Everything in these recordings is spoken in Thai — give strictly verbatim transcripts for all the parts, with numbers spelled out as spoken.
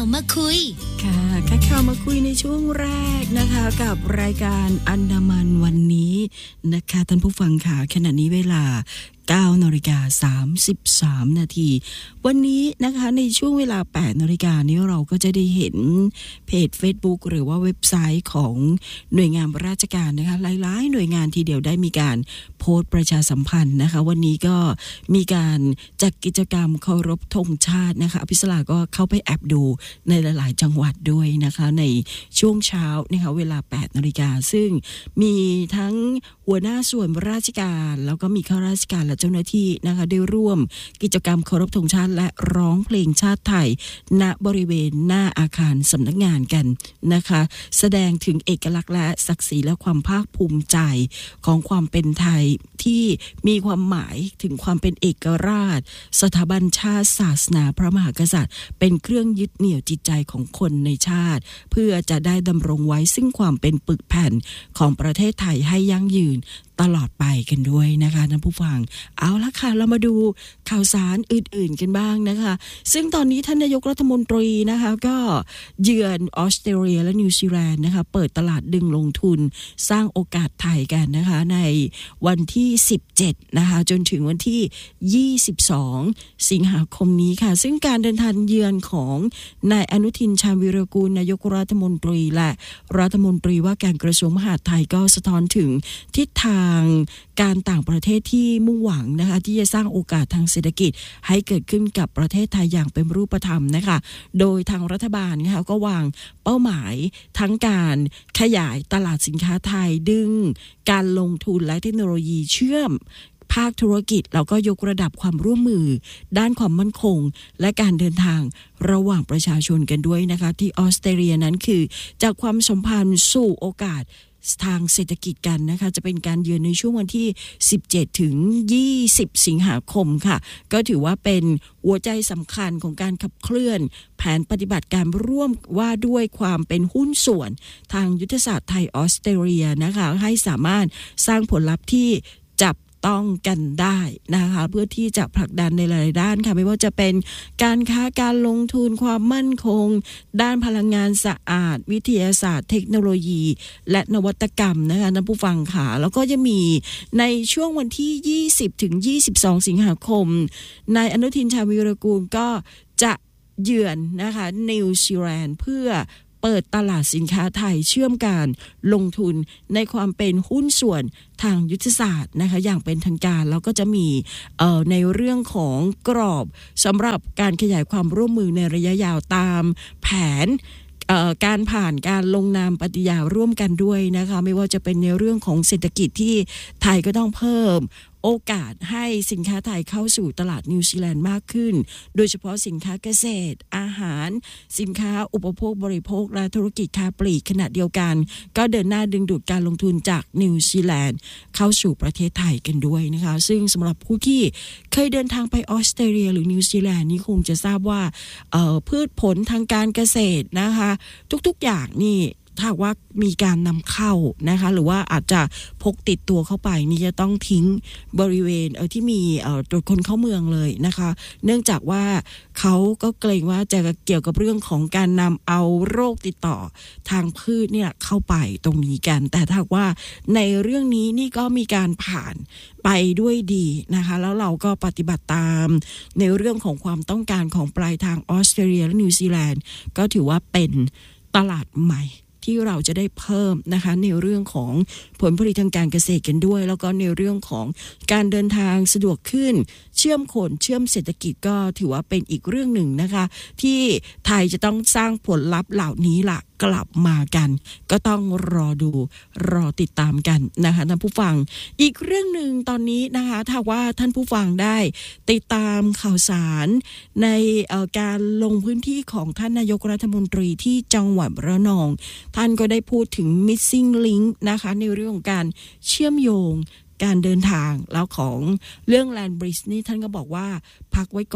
าวมาคุยค่ะค่าข่าวมาคุยในช่วงแรกนะคะกับรายการอันดามันวันนี้นะคะท่านผู้ฟังค่ะขณะนี้เวลาเก้านาฬิกาสามสิบสามนาทีวันนี้นะคะในช่วงเวลาแปดนาฬิกานี้เราก็จะได้เห็นเพจ Facebook หรือว่าเว็บไซต์ของหน่วยงานราชการนะคะหลายๆหน่วยงานทีเดียวได้มีการโพสต์ประชาสัมพันธ์นะคะวันนี้ก็มีการจัดกิจกรรมเคารพธงชาตินะคะอภิสราก็เข้าไปแอบดูในหลายๆจังหวัดด้วยนะคะในช่วงเช้านะคะเวลาแปดนาฬิกาซึ่งมีทั้งหัวหน้าส่วนราชการแล้วก็มีข้าราชการและเจ้าหน้าที่นะคะได้ร่วมกิจกรรมเคารพธงชาติและร้องเพลงชาติไทยณบริเวณหน้าอาคารสำนักงานกันนะคะแสดงถึงเอกลักษณ์และศักดิ์ศรีและความภาคภูมิใจของความเป็นไทยที่มีความหมายถึงความเป็นเอกราชสถาบันชาติศาสนาพระมหากษัตริย์เป็นเครื่องยึดเหนี่ยวจิตใจของคนในชาติเพื่อจะได้ดำรงไว้ซึ่งความเป็นปึกแผ่นของประเทศไทยให้ยั่งยืนตลอดไปกันด้วยนะคะท่านผู้ฟังเอาละค่ะเรามาดูข่าวสารอื่นๆกันบ้างนะคะซึ่งตอนนี้ท่านนายกรัฐมนตรีนะคะก็เยือนออสเตรเลียและนิวซีแลนด์นะคะเปิดตลาดดึงลงทุนสร้างโอกาสไทยกันนะคะในวันที่สิบเจ็ดนะคะจนถึงวันที่ยี่สิบสองสิงหาคมนี้ค่ะซึ่งการเดินทางเยือนของนายอนุทินชาญวีรกูลนายกรัฐมนตรีและรัฐมนตรีว่าการกระทรวงมหาดไทยก็สะท้อนถึงทิศทางการต่างประเทศที่มุ่งหวังนะคะที่จะสร้างโอกาสทางเศรษฐกิจให้เกิดขึ้นกับประเทศไทยอย่างเป็นรูปธรรมนะคะโดยทางรัฐบาลนะคะก็วางเป้าหมายทั้งการขยายตลาดสินค้าไทยดึงการลงทุนและเทคโนโลยีเชื่อมภาคธุรกิจแล้วก็ยกระดับความร่วมมือด้านความมั่นคงและการเดินทางระหว่างประชาชนกันด้วยนะคะที่ออสเตรเลียนั้นคือจากความสัมพันธ์สู่โอกาสทางเศรษฐกิจกันนะคะจะเป็นการเยือนในช่วงวันที่สิบเจ็ดถึงยี่สิบสิงหาคมค่ะก็ถือว่าเป็นหัวใจสำคัญของการขับเคลื่อนแผนปฏิบัติการร่วมว่าด้วยความเป็นหุ้นส่วนทางยุทธศาสตร์ไทยออสเตรเลียนะคะให้สามารถสร้างผลลัพธ์ที่จับต้องกันได้นะคะเพื่อที่จะผลักดันในหลายๆด้านค่ะไม่ว่าจะเป็นการค้าการลงทุนความมั่นคงด้านพลังงานสะอาดวิทยาศาสตร์เทคโนโลยีและนวัตกรรมนะคะท่านผู้ฟังค่ะแล้วก็จะมีในช่วงวันที่ยี่สิบถึงยี่สิบสองสิงหาคมนายอนุทินชาญวีรกูลก็จะเยือนนะคะนิวซีแลนด์เพื่อเปิดตลาดสินค้าไทยเชื่อมการลงทุนในความเป็นหุ้นส่วนทางยุทธศาสตร์นะคะอย่างเป็นทางการแล้วก็จะมีเอ่อในเรื่องของกรอบสำหรับการขยายความร่วมมือในระยะยาวตามแผนการผ่านการลงนามปฏิญาร่วมกันด้วยนะคะไม่ว่าจะเป็นในเรื่องของเศรษฐกิจที่ไทยก็ต้องเพิ่มโอกาสให้สินค้าไทยเข้าสู่ตลาดนิวซีแลนด์มากขึ้นโดยเฉพาะสินค้าเกษตรอาหารสินค้าอุปโภคบริโภคและธุรกิจค้าปลีกขณะเดียวกันก็เดินหน้าดึงดูดการลงทุนจากนิวซีแลนด์เข้าสู่ประเทศไทยกันด้วยนะคะซึ่งสำหรับผู้ที่เคยเดินทางไปออสเตรเลียหรือนิวซีแลนด์นี่คงจะทราบว่าพืชผลทางการเกษตรนะคะทุกๆอย่างนี่ถ้าว่ามีการนำเข้านะคะหรือว่าอาจจะพกติดตัวเข้าไปนี่จะต้องทิ้งบริเวณเออที่มีเอ่อตรวจคนเข้าเมืองเลยนะคะเนื่องจากว่าเขาก็เกรงว่าจะเกี่ยวกับเรื่องของการนำเอาโรคติดต่อทางพืชเนี่ยเข้าไปตรงนี้กันแต่ถ้าว่าในเรื่องนี้นี่ก็มีการผ่านไปด้วยดีนะคะแล้วเราก็ปฏิบัติตามในเรื่องของความต้องการของปลายทางออสเตรเลียและนิวซีแลนด์ก็ถือว่าเป็นตลาดใหม่ที่เราจะได้เพิ่มนะคะในเรื่องของผลผลิตทางการเกษตรกันด้วยแล้วก็ในเรื่องของการเดินทางสะดวกขึ้นเชื่อมคนเชื่อมเศรษฐกิจก็ถือว่าเป็นอีกเรื่องหนึ่งนะคะที่ไทยจะต้องสร้างผลลัพธ์เหล่านี้ล่ะกลับมากันก็ต้องรอดูรอติดตามกันนะคะท่านผู้ฟังอีกเรื่องหนึ่งตอนนี้นะคะถ้าว่าท่านผู้ฟังได้ติดตามข่าวสารในการลงพื้นที่ของท่านนายกรัฐมนตรีที่จังหวัดระนองท่านก็ได้พูดถึง missing link นะคะในเรื่องของการเชื่อมโยงการเดินทางแล้วของเรื่อง Land Bridge นี่ท่านก็บอกว่าพักไว้ก่อน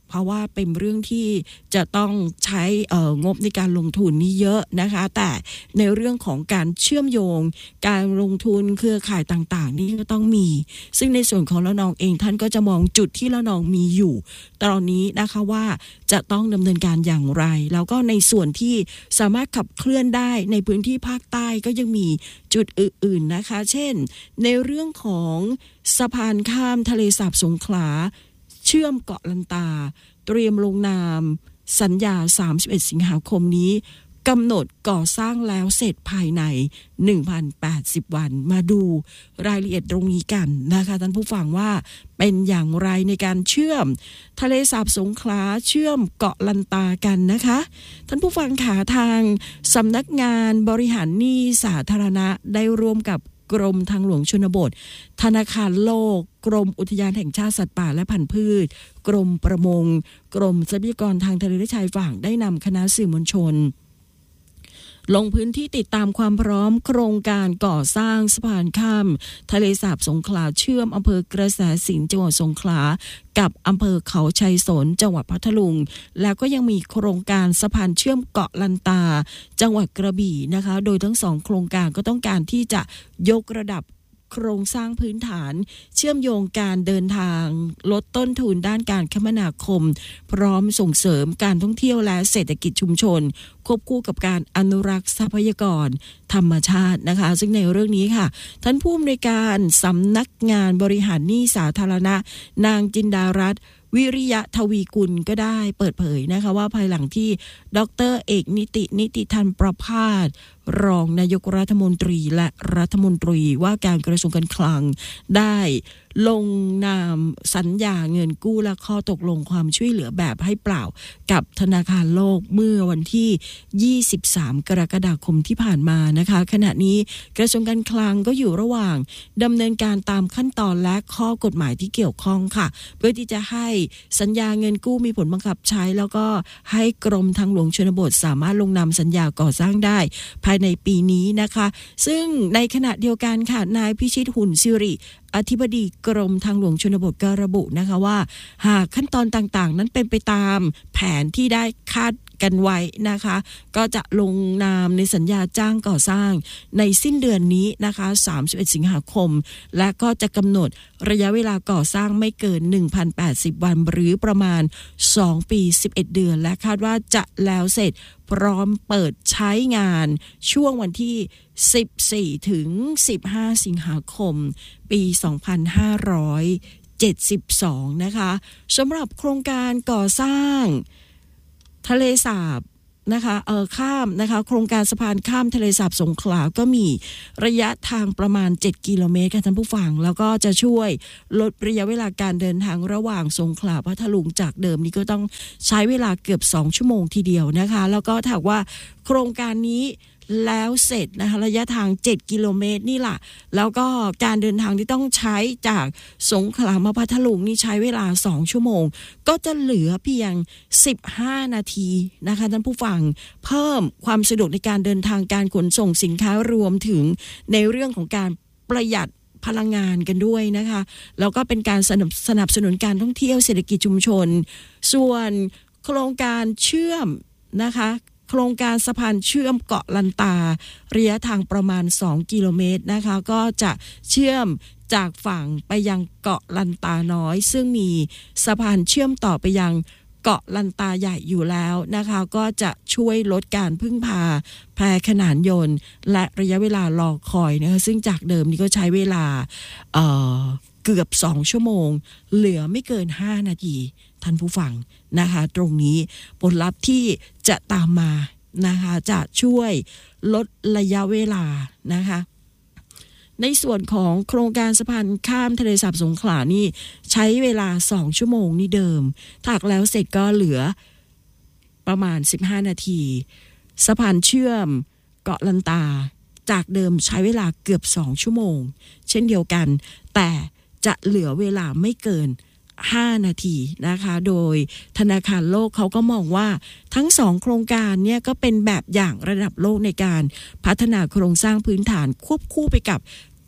เพราะว่าเป็นเรื่องที่จะต้องใช้งบในการลงทุนนี่เยอะนะคะแต่ในเรื่องของการเชื่อมโยงการลงทุนเครือข่ายต่างๆนี่ก็ต้องมีซึ่งในส่วนของละนองเองท่านก็จะมองจุดที่ละนองมีอยู่ตอนนี้นะคะว่าจะต้องดำเนินการอย่างไรแล้วก็ในส่วนที่สามารถขับเคลื่อนได้ในพื้นที่ภาคใต้ก็ยังมีจุดอื่นๆนะคะเช่นในเรื่องของสะพานข้ามทะเลสาบสงขลาเชื่อมเกาะลันตาเตรียมลงนามสัญญาสามสิบเอ็ดสิงหาคมนี้กำหนดก่อสร้างแล้วเสร็จภายใน หนึ่งพันแปดสิบ วันมาดูรายละเอียดตรงนี้กันนะคะท่านผู้ฟังว่าเป็นอย่างไรในการเชื่อมทะเลสาบสงขลาเชื่อมเกาะลันตากันนะคะท่านผู้ฟังขาทางสำนักงานบริหารหนี้สาธารณะได้ร่วมกับกรมทางหลวงชนบทธนาคารโลกกรมอุทยานแห่งชาติสัตว์ป่าและพันธุ์พืชกรมประมงกรมทรัพยากรทางทะเลและชายฝั่งได้นำคณะสื่อมวลชนลงพื้นที่ติดตามความพร้อมโครงการก่อสร้างสะพานข้ามทะเลสาบสงขลาเชื่อมอำเภอกระแสสินจังหวัดสงขลากับอำเภอเขาชัยสนจังหวัดพัทลุงแล้วก็ยังมีโครงการสะพานเชื่อมเกาะลันตาจังหวัดกระบี่นะคะโดยทั้งสองโครงการก็ต้องการที่จะยกระดับโครงสร้างพื้นฐานเชื่อมโยงการเดินทางลดต้นทุนด้านการคมนาคมพร้อมส่งเสริมการท่องเที่ยวและเศรษฐกิจชุมชนควบคู่กับการอนุรักษ์ทรัพยากรธรรมชาตินะคะซึ่งในเรื่องนี้ค่ะท่านผู้อำนวยการสำนักงานบริหารหนี้สาธารณะนางจินดารัตน์วิริยะทวีกุลก็ได้เปิดเผยนะคะว่าภายหลังที่ดร.เอกนิตินิติธันประภาสรองนายกรัฐมนตรีและรัฐมนตรีว่าการกระทรวงการคลังได้ลงนามสัญญาเงินกู้และข้อตกลงความช่วยเหลือแบบให้เปล่ากับธนาคารโลกเมื่อวันที่ยี่สิบสามกรกฎาคมที่ผ่านมานะคะขณะนี้กระทรวงการคลังก็อยู่ระหว่างดำเนินการตามขั้นตอนและข้อกฎหมายที่เกี่ยวข้องค่ะเพื่อที่จะให้สัญญาเงินกู้มีผลบังคับใช้แล้วก็ให้กรมทางหลวงชนบทสามารถลงนามสัญญาก่อสร้างได้ภายในปีนี้นะคะซึ่งในขณะเดียวกันค่ะนายพิชิตหุ่นสิริอธิบดีกรมทางหลวงชนบทก็ระบุนะคะว่าหากขั้นตอนต่างๆนั้นเป็นไปตามแผนที่ได้คาดกันไว้นะคะก็จะลงนามในสัญญาจ้างก่อสร้างในสิ้นเดือนนี้นะคะสามสิบเอ็ดสิงหาคมและก็จะกำหนดระยะเวลาก่อสร้างไม่เกิน หนึ่งพันแปดสิบ วันหรือประมาณสองปีสิบเอ็ดเดือนและคาดว่าจะแล้วเสร็จพร้อมเปิดใช้งานช่วงวันที่สิบสี่ถึงสิบห้าสิงหาคมปีสองพันห้าร้อยเจ็ดสิบสองนะคะสำหรับโครงการก่อสร้างทะเลสาบนะคะเออข้ามนะคะโครงการสะพานข้ามทะเลสาบสงขลาก็มีระยะทางประมาณเจ็ดกิโลเมตรค่ะท่านผู้ฟังแล้วก็จะช่วยลดระยะเวลาการเดินทางระหว่างสงขลาพัทลุงจากเดิมนี้ก็ต้องใช้เวลาเกือบสองชั่วโมงทีเดียวนะคะแล้วก็ถ้าว่าโครงการนี้แล้วเสร็จนะคะระยะทางเจ็ดกิโลเมตรนี่แหละแล้วก็การเดินทางที่ต้องใช้จากสงขลามาพัทลุงนี่ใช้เวลาสองชั่วโมงก็จะเหลือเพียงสิบห้านาทีนะคะท่านผู้ฟังเพิ่มความสะดวกในการเดินทางการขนส่งสินค้ารวมถึงในเรื่องของการประหยัดพลังงานกันด้วยนะคะแล้วก็เป็นการสนับสนับสนุนการท่องเที่ยวเศรษฐกิจชุมชนส่วนโครงการเชื่อมนะคะโครงการสะพานเชื่อมเกาะลันตาระยะทางประมาณสองกิโลเมตรนะคะก็จะเชื่อมจากฝั่งไปยังเกาะลันตาน้อยซึ่งมีสะพานเชื่อมต่อไปยังเกาะลันตาใหญ่อยู่แล้วนะคะก็จะช่วยลดการพึ่งพาแพขนานยนต์และระยะเวลารอคอยนะคะซึ่งจากเดิมนี้ก็ใช้เวลาเอ่อเกือบสองชั่วโมงเหลือไม่เกินห้านาทีท่านผู้ฟังนะคะตรงนี้ผลลัพธ์ที่จะตามมานะคะจะช่วยลดระยะเวลานะคะในส่วนของโครงการสะพานข้ามทะเลสาบสงขลานี่ใช้เวลาสองชั่วโมงนี่เดิมถ้าแล้วเสร็จก็เหลือประมาณสิบห้านาทีสะพานเชื่อมเกาะลันตาจากเดิมใช้เวลาเกือบสองชั่วโมงเช่นเดียวกันแต่จะเหลือเวลาไม่เกินห้านาทีนะคะโดยธนาคารโลกเขาก็มองว่าทั้งสองโครงการเนี่ยก็เป็นแบบอย่างระดับโลกในการพัฒนาโครงสร้างพื้นฐานควบคู่ไปกับ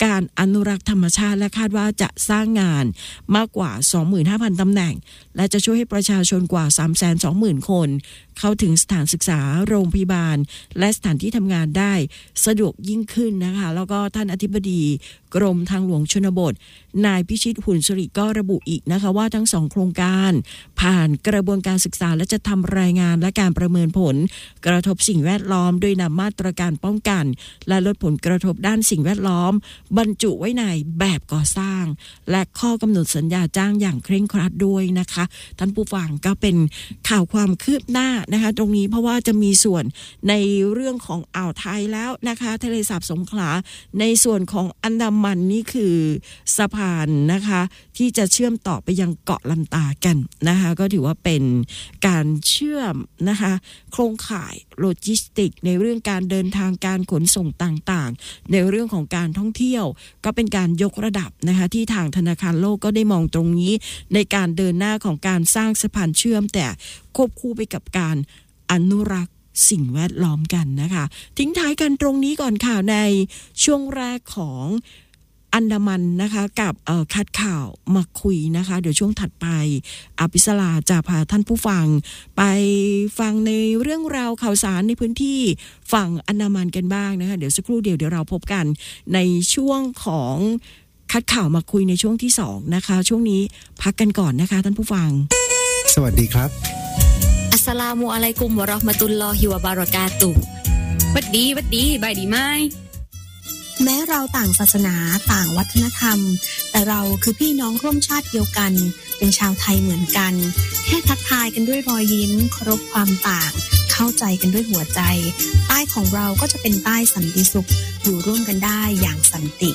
การอนุรักษ์ธรรมชาติและคาดว่าจะสร้างงานมากกว่า สองหมื่นห้าพัน ตำแหน่งและจะช่วยให้ประชาชนกว่า สามแสนสองหมื่น คนเข้าถึงสถานศึกษาโรงพยาบาลและสถานที่ทำงานได้สะดวกยิ่งขึ้นนะคะแล้วก็ท่านอธิบดีกรมทางหลวงชนบทนายพิชิตหุ่นสิริก็ระบุอีกนะคะว่าทั้งสองโครงการผ่านกระบวนการศึกษาและจะทำรายงานและการประเมินผลกระทบสิ่งแวดล้อมโดยนำมาตรการป้องกันและลดผลกระทบด้านสิ่งแวดล้อมบรรจุไว้ในแบบก่อสร้างและข้อกำหนดสัญญาจ้างอย่างเคร่งครัดด้วยนะคะท่านผู้ฟังก็เป็นข่าวความคืบหน้านะคะตรงนี้เพราะว่าจะมีส่วนในเรื่องของอ่าวไทยแล้วนะคะทะเลสาบสงขลาในส่วนของอันดามันนี่คือสะพานนะคะที่จะเชื่อมต่อไปยังเกาะลันตากันนะคะก็ถือว่าเป็นการเชื่อมนะคะโครงข่ายโลจิสติกในเรื่องการเดินทางการขนส่งต่างๆในเรื่องของการท่องเที่ยวก็เป็นการยกระดับนะคะที่ทางธนาคารโลกก็ได้มองตรงนี้ในการเดินหน้าของการสร้างสะพานเชื่อมแต่ควบคู่ไปกับการอนุรักษ์สิ่งแวดล้อมกันนะคะทิ้งท้ายกันตรงนี้ก่อนค่ะในช่วงแรกของอันดามันนะคะกับเอ่อคัดข่าวมาคุยนะคะเดี๋ยวช่วงถัดไปอภิสราจะพาท่านผู้ฟังไปฟังในเรื่องราวข่าวสารในพื้นที่ฝั่งอันดามันกันบ้างนะคะเดี๋ยวสักครู่เดียวเดี๋ยวเราพบกันในช่วงของคัดข่าวมาคุยในช่วงที่สองนะคะช่วงนี้พักกันก่อนนะคะท่านผู้ฟังสวัสดีครับอัสสลามุอะลัยกุมวะเราะห์มะตุลลอฮิวะบารอกาตุฮ์วัดดีวัดดีบายดีไหมแม้เราต่างศาสนาต่างวัฒนธรรมแต่เราคือพี่น้องร่วมชาติเดียวกันเป็นชาวไทยเหมือนกันแค่ทักทายกันด้วยรอยยิ้มเคารพความต่างเข้าใจกันด้วยหัวใจใต้ของเราก็จะเป็นใต้สันติสุขอยู่ร่วมกันได้อย่างสันติ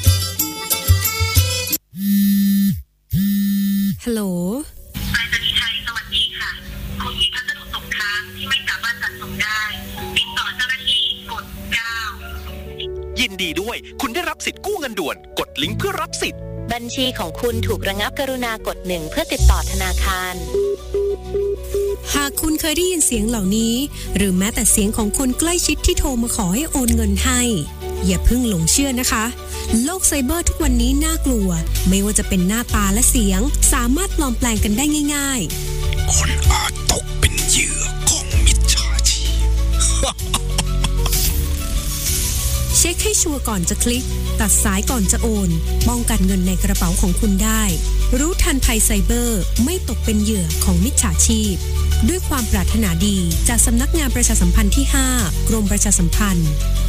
ฮัลโหลไปรษณีย์ไทยสวัสดีค่ะคุณมีพัสดุตกค้างที่ไม่สามารถจัดส่งได้ติดต่อเจ้าหน้าที่กดเก้ายินดีด้วยคุณได้รับสิทธิ์กู้เงินด่วนกดลิงก์เพื่อรับสิทธิ์บัญชีของคุณถูกระงับกรุณากดหนึ่งเพื่อติดต่อธนาคารหากคุณเคยได้ยินเสียงเหล่านี้หรือแม้แต่เสียงของคนใกล้ชิดที่โทรมาขอให้โอนเงินให้อย่าเพิ่งหลงเชื่อนะคะโลกไซเบอร์ทุกวันนี้น่ากลัวไม่ว่าจะเป็นหน้าตาและเสียงสามารถปลอมแปลงกันได้ง่ายๆคนอาจตกเป็นเหยื่อของมิจฉาชีพเช็คให้ชัวร์ก่อนจะคลิกตัดสายก่อนจะโอนป้องกันเงินในกระเป๋าของคุณได้รู้ทันภัยไซเบอร์ไม่ตกเป็นเหยื่อของมิจฉาชีพด้วยความปรารถนาดีจากสำนักงานประชาสัมพันธ์ที่ห้ากรมประชาสัมพันธ์